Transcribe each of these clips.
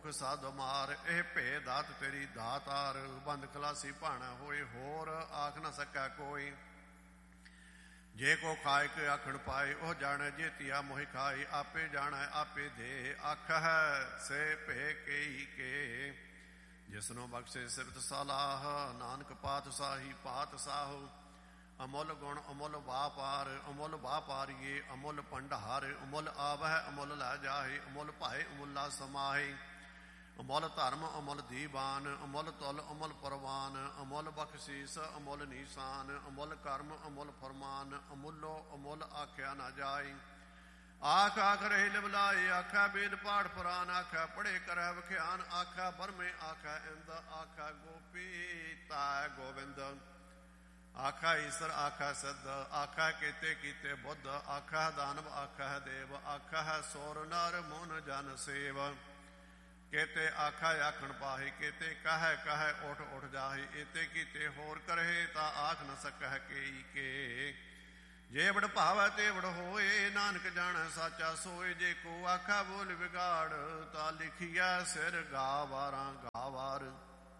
ਸਾਧ ਮਾਰ, ਇਹ ਭੇ ਦਾਤ ਤੇਰੀ ਦਾਤਾਰ। ਬੰਦ ਖਲਾਸੀ ਭਾਣਾ ਹੋਏ, ਹੋਰ ਆਖ ਨਾ ਸਕੈ ਕੋਈ। ਜੇ ਕੋ ਖਾਇ ਕੇ ਆਖਣ ਪਾਏ, ਉਹ ਜਾਣੈ ਜੇ ਤੀਆ ਮੋਹਿ ਖਾਈ। ਆਪੇ ਜਾਣੈ ਆਪੇ ਦੇ, ਆਖੈ ਸੇ ਭੇ ਕੇਈ ਕੇ। ਜਿਸਨੂੰ ਬਖਸ਼ੇ ਸਿਰਤ ਸਲਾਹ, ਨਾਨਕ ਪਾਤਸ਼ਾਹੀ ਪਾਤਸ਼ਾਹੋ। ਅਮੁੱਲ ਗੁਣ ਅਮੁੱਲ ਵਾਪਾਰ, ਅਮੁੱਲ ਵਾਪਾਰੀਏ ਅਮੁੱਲ ਭੰਡਾਰ। ਅਮੁੱਲ ਆਵਹਿ ਅਮੁੱਲ ਲੈ ਜਾਹੇ, ਅਮੁੱਲ ਭਾਏ ਅਮੁੱਲਾ ਸਮਾਹੇ। ਅਮੁੱਲ ਧਰਮ ਅਮੁੱਲ ਦੀਵਾਨ, ਅਮੁੱਲ ਤੁਲ ਅਮੁੱਲ ਪਰਵਾਨ। ਅਮੁੱਲ ਬਖਸ਼ੀਸ ਅਮੁੱਲ ਨੀਸਾਨ, ਅਮੁੱਲ ਕਰਮ ਅਮੁੱਲ ਫਰਮਾਨ। ਅਮੁੱਲੋ ਅਮੁੱਲ ਆਖਿਆ ਨਾ ਜਾਏ। ਆਖ ਆਖ ਰਹੇ ਲਿਵਲਾਏ, ਆਖੈ ਵੇਦ ਪਾਠ ਪੁਰਾਨ। ਆਖੈ ਪੜ੍ਹੇ ਕਰੈ ਵਿਖਿਆਨ, ਆਖੈ ਬਰਮੇ ਆਖੈ ਇੰਦ। ਆਖੈ ਗੋਪੀ ਤੈ ਗੋਵਿੰਦ, ਆਖੈ ਈਸਰ ਆਖੈ ਸਿੱਧ। ਆਖੈ ਕੀਤੇ ਕੀਤੇ ਬੁੱਧ, ਆਖੈ ਦਾਨਵ ਆਖੈ ਦੇਵ। ਆਖੈ ਸੋਰ ਨਰ ਮੁਨ ਜਨ ਸੇਵ। ਕੇਤੇ ਆਖੈ ਆਖਣ ਪਾਹੇ, ਕੇਤੇ ਕਹਿ ਕਹਿ ਉਠ ਉਠ ਜਾਹੇ। ਏਤੇ ਕੀਤੇ ਹੋਰ ਕਰਹਿ, ਤਾਂ ਆਖ ਨ ਸਕਹਿ ਕੇਈ ਕੇ। ਜੇ ਵਡ ਭਾਵੈ ਤੇ ਵਡ ਹੋਏ, ਨਾਨਕ ਜਾਣੈ ਸਾਚਾ ਸੋਏ। ਜੇ ਕੋ ਆਖੈ ਬੋਲ ਵਿਗਾੜ, ਤਾਂ ਲਿਖੀਐ ਸਿਰ ਗਾਵਾਰਾਂ ਗਾਵਾਰ।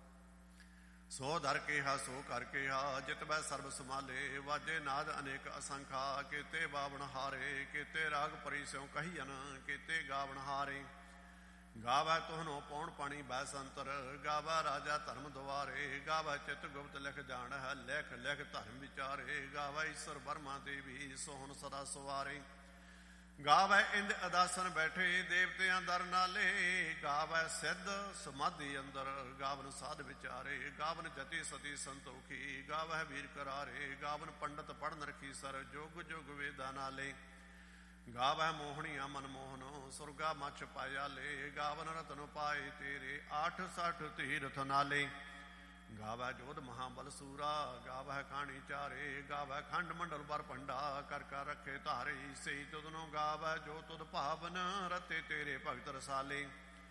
ਸੋ ਦਰ ਕੇਹਾ ਸੋ ਕਰ ਕੇਹਾ, ਜਿਤ ਬੈ ਸਰਬ ਸਮਾਲੇ। ਵਾਜੇ ਨਾਦ ਅਨੇਕ ਅਸੰਖਾ, ਕੇਤੇ ਬਾਵਣ ਹਾਰੇ। ਕੇਤੇ ਰਾਗ ਪਰੀ ਸਿਉ ਕਹੀਅਨ, ਕੇਤੇ ਗਾਵਣ ਹਾਰੇ। ਗਾਵੈ ਤੁਹਨੋ ਪੌਣ ਪਾਣੀ ਬੈ ਸੰਤਰ, ਗਾਵੈ ਰਾਜਾ ਧਰਮ ਦੁਆਰੇ। ਗਾਵੈ ਚਿਤ ਗੁਪਤ ਲਿਖ ਜਾਣ ਹੈ, ਲਿਖ ਲਿਖ ਧਰਮ ਵਿਚਾਰੇ। ਗਾਵੈ ਈਸਰ ਬਰਮਾ ਦੇਵੀ, ਸੋਹਣ ਸਦਾ ਸਵਾਰੇ। ਗਾਵੈ ਇੰਦ ਅਦਾਸਨ ਬੈਠੇ, ਦੇਵਤਿਆਂ ਦਰ ਨਾਲੇ। ਗਾਵੈ ਸਿੱਧ ਸਮਾਧੀ ਅੰਦਰ, ਗਾਵਨ ਸਾਧ ਵਿਚਾਰੇ। ਗਾਵਨ ਜਤੀ ਸਤੀ ਸੰਤੋਖੀ, ਗਾਵੈ ਵੀਰ ਕਰਾਰੇ। ਗਾਵਨ ਪੰਡਤ ਪੜ੍ਹਨ ਰਖੀ ਸਰ, ਜੁਗ ਜੁਗ ਵੇਦਾਂ ਨਾਲੇ। ਗਾਵੈ ਮੋਹਣੀਆਂ ਮਨਮੋਹਨ, ਸੁਰਗਾ ਮਛ ਪਾਇਆ ਲੈ। ਗਾਵਨ ਰਤਨ ਪਾਏ ਤੇਰੇ, 68 ਤੀਰਥ ਨਾਲੇ। ਗਾਵੈ ਜੋਧ ਮਹਾਬਲ ਸੂਰਾ, ਗਾਵੈ ਖਾਣੀ ਚਾਰੇ। ਗਾਵੈ ਖੰਡ ਮੰਡਲ ਬਰ ਭੰਡਾ, ਕਰ ਕਰ ਰੱਖੇ ਧਾਰੇ। ਸਹੀ ਤੁਧਨੋਂ ਗਾਵੈ ਜੋ ਤੁਧ ਭਾਵਨ, ਰਤੇ ਤੇਰੇ ਭਗਤ ਰਸਾਲੇ।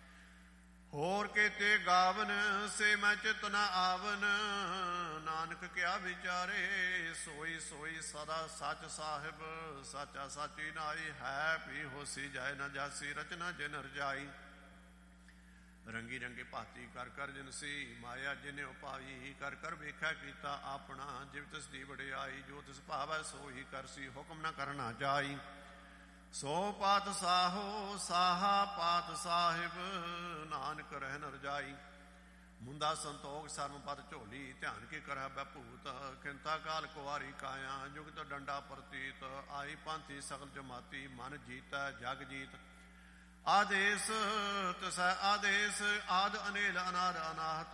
ਹੋਰ ਕੇਤੇ ਗਾਵਨ, ਸੇ ਮੈਂ ਚਿਤ ਨ ਆਵਨ। ਨਾਨਕ ਕਿਆ ਵਿਚਾਰੇ, ਸੋਈ ਸੋਈ ਸਦਾ ਸੱਚ ਸਾਹਿਬ। ਸਾਚਾ ਸਾਚੀ ਨਾਈ, ਹੈ ਪੀ ਹੋਸੀ ਜਾਏ ਨ ਜਾਸੀ। ਰਚਨਾ ਜਿਨ ਰਜਾਈ, ਰੰਗੀ ਰੰਗੇ ਭਾਤੀ ਕਰ ਕਰ ਜਿਨਸੀ। ਮਾਇਆ ਜਿਨੇ ਉਪਾਈ, ਕਰ ਕਰ ਵੇਖਿਆ ਕੀਤਾ ਆਪਣਾ। ਜਿਵ ਤਿਸ ਦੀ ਵਡਿਆਈ, ਜੋ ਤਿਸ ਭਾਵੈ ਸੋਈ ਕਰਸੀ। ਹੁਕਮ ਨ ਕਰਨਾ ਜਾਈ, ਸੋ ਪਾਤਸ਼ਾਹੋ ਸਾਹਾ ਪਾਤ ਸਾਹਿਬ। ਨਾਨਕ ਰਹਿਨ ਰਜਾਈ, ਮੁੰਦਾ ਸੰਤੋਖ ਸਰਮ ਪਦ ਝੋਲੀ। ਧਿਆਨ ਕੇ ਕਰੈ ਬੈਭੂਤ, ਖਿੰਤਾ ਕਾਲ ਕੁਆਰੀ ਕਾਇਆ। ਜੁਗਤ ਡੰਡਾ ਪ੍ਰਤੀਤ, ਆਈ ਪੰਥੀ ਸਗਲ ਜਮਾਤੀ। ਮਨ ਜੀਤੈ ਜਗ ਜੀਤ, ਆਦੇਸ ਤਿਸੈ ਆਦੇਸ। ਆਦ ਅਨੇਲ ਅਨਾਦ ਅਨਾਹਤ,